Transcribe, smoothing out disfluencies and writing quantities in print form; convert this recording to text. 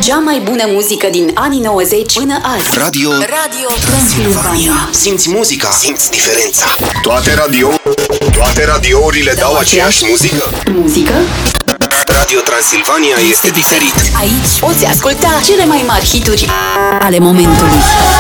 Cea mai bună muzică din anii 90 până azi. Radio Transilvania. Simți muzica, simți diferența. Toate radiourile dau aceeași muzică? Muzică? Radio Transilvania este diferit. Aici poți asculta cele mai mari hituri ale momentului.